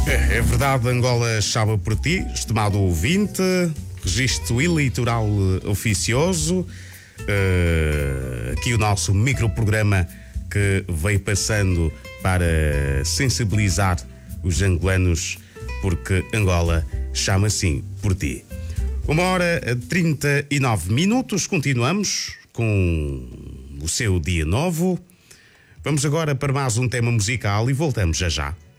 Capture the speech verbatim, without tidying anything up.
É, é verdade, Angola chama por ti, estimado ouvinte, registro eleitoral eh, oficioso. Uh, aqui o nosso microprograma que veio passando para sensibilizar os angolanos, porque Angola chama assim por ti. Uma hora trinta e nove minutos, continuamos com o seu dia novo. Vamos agora para mais um tema musical e voltamos já já.